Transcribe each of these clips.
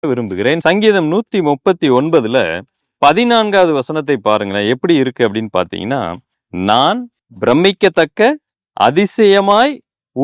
விரும்புகிறேன். சங்கீதம் 139ல 14வது வசனத்தை பாருங்களேன், எப்படி இருக்கு அப்படின்னு பாத்தீங்கன்னா, நான் பிரமிக்கத்தக்க அதிசயமாய்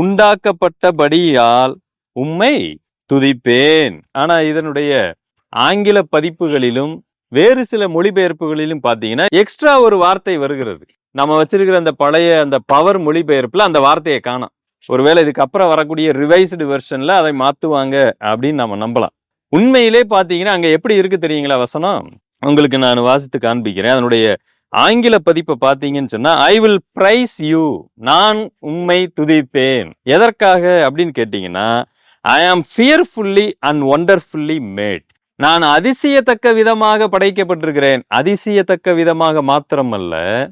உண்டாக்கப்பட்டபடியால் உம்மை துதிப்பேன். ஆனா இதனுடைய ஆங்கில பதிப்புகளிலும் வேறு சில மொழிபெயர்ப்புகளிலும் பாத்தீங்கன்னா எக்ஸ்ட்ரா ஒரு வார்த்தை வருகிறது. நம்ம வச்சிருக்கிற அந்த பழைய அந்த பவர் மொழிபெயர்ப்புல அந்த வார்த்தையை காணோம். ஒருவேளை இதுக்கு அப்புறம் வரக்கூடிய ரிவைஸ்டு வெர்ஷன்ல அதை மாத்துவாங்க அப்படின்னு நம்ம நம்பலாம். உண்மையிலே பாத்தீங்கன்னா அங்க எப்படி இருக்கு தெரியுங்களா வசனம்? உங்களுக்கு நான் வாசித்து காண்பிக்கிறேன். அதனுடைய ஆங்கில பதிப்பை பாத்தீங்கன்னு சொன்னா, ஐ வில் பிரைஸ் யூ, நான் உம்மை துதிப்பேன். எதற்காக அப்படின்னு கேட்டீங்கன்னா, ஐ ஆம் ஃபியர்ஃபுல்லி அண்ட் ஒண்டர்ஃபுல்லி மேட். நான் அதிசயத்தக்க விதமாக படைக்கப்பட்டிருக்கிறேன். அதிசயத்தக்க விதமாக மாத்திரமல்ல,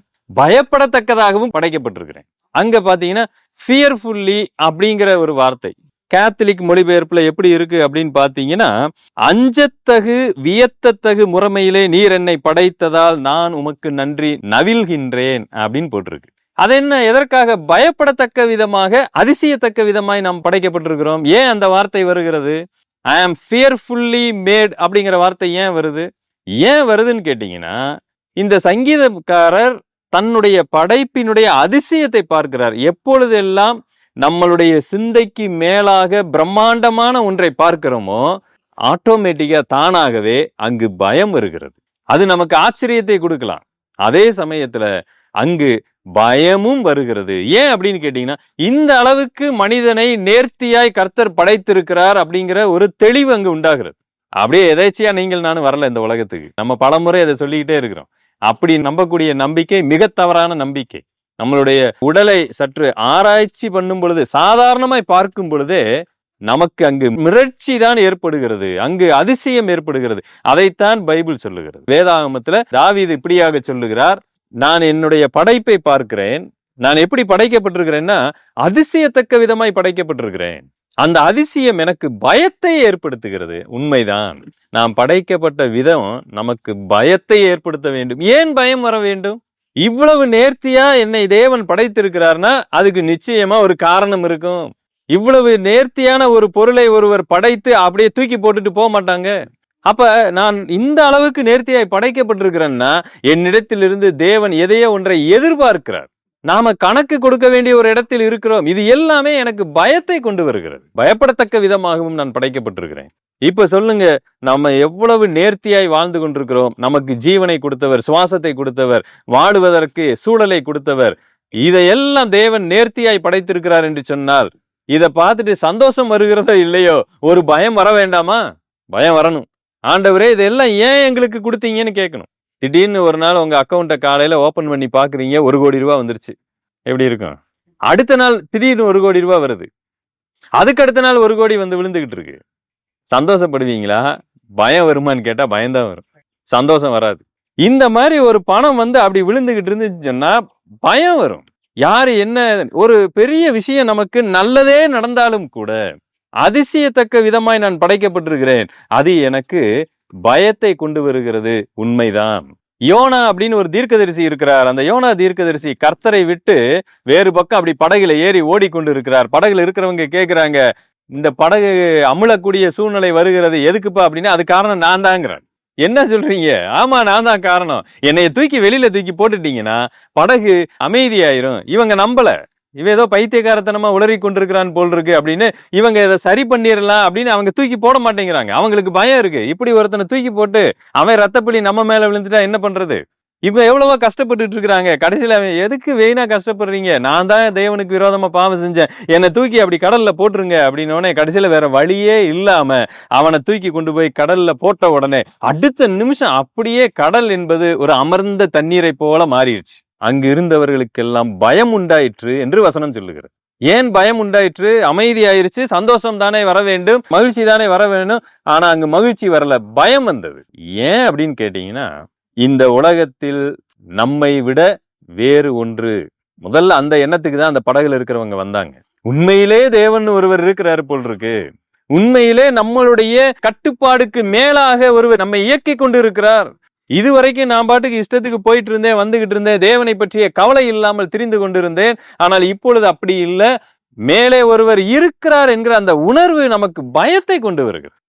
பயப்படத்தக்கதாகவும் படைக்கப்பட்டிருக்கிறேன். அங்க பாத்தீங்கன்னா ஃபியர்ஃபுல்லி அப்படிங்கிற ஒரு வார்த்தை கேத்தலிக் மொழிபெயர்ப்புல எப்படி இருக்கு அப்படின்னு பாத்தீங்கன்னா, அஞ்சத்தகு வியத்தத்தகு முறைமையிலே நீர் என்னை படைத்ததால் நான் உமக்கு நன்றி நவில்கின்றேன் அப்படின்னு போட்டிருக்கு. அது என்ன, எதற்காக? பயப்படத்தக்க விதமாக அதிசயத்தக்க விதமாய் நாம் படைக்கப்பட்டிருக்கிறோம். ஏன் அந்த வார்த்தை வருகிறது? ஐ ஆம் ஃபியர்ஃபுல்லி மேட் அப்படிங்கிற வார்த்தை ஏன் வருது? ஏன் வருதுன்னு கேட்டீங்கன்னா, இந்த சங்கீதக்காரர் தன்னுடைய படைப்பினுடைய அதிசயத்தை பார்க்கிறார். எப்பொழுதெல்லாம் நம்மளுடைய சிந்தைக்கு மேலாக பிரம்மாண்டமான ஒன்றை பார்க்கிறோமோ, ஆட்டோமேட்டிக்கா தானாகவே அங்கு பயம் வருகிறது. அது நமக்கு ஆச்சரியத்தை கொடுக்கலாம். அதே சமயத்துல அங்கு பயமும் வருகிறது. ஏன் அப்படின்னு கேட்டீங்கன்னா, இந்த அளவுக்கு மனிதனை நேர்த்தியாய் கர்த்தர் படைத்திருக்கிறார் அப்படிங்கிற ஒரு தெளிவு அங்கு உண்டாகிறது. அப்படியே எதேச்சியா நீங்கள் நானும் வரல இந்த உலகத்துக்கு. நம்ம பலமுறை அதை சொல்லிக்கிட்டே இருக்கிறோம். அப்படி நம்பக்கூடிய நம்பிக்கை மிக தவறான நம்பிக்கை. நம்மளுடைய உடலை சற்று ஆராய்ச்சி பண்ணும் பொழுது, சாதாரணமாய் பார்க்கும் பொழுதே நமக்கு அங்கு மிரட்சி தான் ஏற்படுகிறது, அங்கு அதிசயம் ஏற்படுகிறது. அதைத்தான் பைபிள் சொல்லுகிறது. வேதாகமத்துல தாவீது இப்படியாக சொல்லுகிறார், நான் என்னுடைய படைப்பை பார்க்கிறேன், நான் எப்படி படைக்கப்பட்டிருக்கிறேன்னா அதிசயத்தக்க விதமாய் படைக்கப்பட்டிருக்கிறேன். அந்த அதிசயம் எனக்கு பயத்தை ஏற்படுத்துகிறது. உண்மைதான், நாம் படைக்கப்பட்ட விதம் நமக்கு பயத்தை ஏற்படுத்த வேண்டும். ஏன் பயம் வர வேண்டும்? இவ்வளவு நேர்த்தியா என்னை தேவன் படைத்திருக்கிறார்னா அதுக்கு நிச்சயமா ஒரு காரணம் இருக்கும். இவ்வளவு நேர்த்தியான ஒரு பொருளை ஒருவர் படைத்து அப்படியே தூக்கி போட்டுட்டு போக மாட்டாங்க. அப்ப நான் இந்த அளவுக்கு நேர்த்தியாய் படைக்கப்பட்டிருக்கிறேன்னா என்னிடத்திலிருந்து தேவன் எதையோ ஒன்றை எதிர்பார்க்கிறார். நாம கணக்கு கொடுக்க வேண்டிய ஒரு இடத்தில் இருக்கிறோம். இது எல்லாமே எனக்கு பயத்தை கொண்டு வருகிறது. பயப்படத்தக்க விதமாகவும் நான் படைக்கப்பட்டிருக்கிறேன். இப்ப சொல்லுங்க, நம்ம எவ்வளவு நேர்த்தியாய் வாழ்ந்து கொண்டிருக்கிறோம். நமக்கு ஜீவனை கொடுத்தவர், சுவாசத்தை கொடுத்தவர், வாழுவதற்கு சூழலை கொடுத்தவர், இதையெல்லாம் தேவன் நேர்த்தியாய் படைத்திருக்கிறார் என்று சொன்னால், இதை பார்த்துட்டு சந்தோஷம் வருகிறதோ இல்லையோ, ஒரு பயம் வர வேண்டாமா? பயம் வரணும். ஆண்டவரே இதெல்லாம் ஏன் எங்களுக்கு கொடுத்தீங்கன்னு கேட்கணும். திடீர்னு ஒரு நாள் உங்க அக்கௌண்ட்டை காலையில ஓபன் பண்ணி பாக்குறீங்க, 1 கோடி ரூபாய் வந்துருச்சு. எப்படி இருக்கும்? அடுத்த நாள் திடீர்னு 1 கோடி ரூபாய் வருது. அதுக்கு அடுத்த நாள் 1 கோடி வந்து விழுந்துகிட்டு இருக்கு. சந்தோஷப்படுவீங்களா? பயம் வருமான்னு கேட்டா பயம்தான் வரும், சந்தோஷம் வராது. இந்த மாதிரி ஒரு பணம் வந்து அப்படி விழுந்துகிட்டு இருந்துச்சுன்னா பயம் வரும். யாரு என்ன ஒரு பெரிய விஷயம் நமக்கு நல்லதே நடந்தாலும் கூட அதிசயத்தக்க விதமாய் நான் படைக்கப்பட்டிருக்கிறேன், அது எனக்கு பயத்தை கொண்டு வருகிறது. உண்மைதான். யோனா அப்படின்னு ஒரு தீர்க்கதரிசி இருக்கிறார். அந்த யோனா தீர்க்கதரிசி கர்த்தரை விட்டு வேறு பக்கம் அப்படி படகுல ஏறி ஓடிக்கொண்டு இருக்கிறார். படகுல இருக்கிறவங்க கேட்கிறாங்க, இந்த படகு அமுழக்கூடிய சூழ்நிலை வருகிறது எதுக்குப்பா அப்படின்னா, அது காரணம் நான் தாங்கிறேன். என்ன சொல்றீங்க? ஆமா, நான் தான் காரணம். என்னைய தூக்கி வெளியில தூக்கி போட்டுட்டீங்கன்னா படகு அமைதியாயிரும். இவங்க நம்பல, இவ ஏதோ பைத்தியக்காரத்தனமா உளறி கொண்டிருக்கிறான் போல் இருக்கு அப்படின்னு இவங்க இதை சரி பண்ணிடலாம் அப்படின்னு அவங்க தூக்கி போட மாட்டேங்கிறாங்க. அவங்களுக்கு பயம் இருக்கு. இப்படி ஒருத்தனை தூக்கி போட்டு அவன் ரத்தப்பள்ளி நம்ம மேல விழுந்துட்டா என்ன பண்றது? இவங்க எவ்வளவோ கஷ்டப்பட்டு இருக்காங்க. கடைசியில அவன் எதுக்கு வீணா கஷ்டப்படுறீங்க, நான் தான் தேவனுக்கு விரோதமா பாவம் செஞ்சேன், என்னை தூக்கி அப்படி கடல்ல போட்டுருங்க அப்படின்னோடனே கடைசியில வேற வழியே இல்லாம அவனை தூக்கி கொண்டு போய் கடல்ல போட்ட உடனே அடுத்த நிமிஷம் அப்படியே கடல் என்பது ஒரு அமர்ந்த தண்ணீரை போல மாறிடுச்சு. அங்கு இருந்தவர்களுக்கெல்லாம் பயம் உண்டாயிற்று என்று வசனம் சொல்லுகிறது. ஏன் பயம் உண்டாயிற்று? அமைதி ஆயிருச்சு. சந்தோஷம் தானே வர வேண்டும், மகிழ்ச்சி தானே வர வேண்டும். ஆனா அங்கு மகிழ்ச்சி வரல, பயம் வந்தது. ஏன் அப்படின்னு கேட்டீங்கன்னா, இந்த உலகத்தில் நம்மை விட வேறு ஒன்று, முதல்ல அந்த எண்ணத்துக்கு தான் அந்த படகுல இருக்கிறவங்க வந்தாங்க. உண்மையிலே தேவன் ஒருவர் இருக்கிறார் போல் இருக்கு, உண்மையிலே நம்மளுடைய கட்டுப்பாடுக்கு மேலாக ஒருவர் நம்மை இயக்கி கொண்டு இருக்கிறார். இதுவரைக்கும் நான் பாட்டுக்கு இஷ்டத்துக்கு போயிட்டு இருந்தேன், வந்துகிட்டு இருந்தேன், தேவனை பற்றிய கவலை இல்லாமல் திரிந்து கொண்டிருந்தேன். ஆனால் இப்பொழுது அப்படி இல்லை, மேலே ஒருவர் இருக்கிறார் என்கிற அந்த உணர்வு நமக்கு பயத்தை கொண்டு வருகிறது.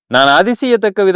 நான் அதிசயத்தக்க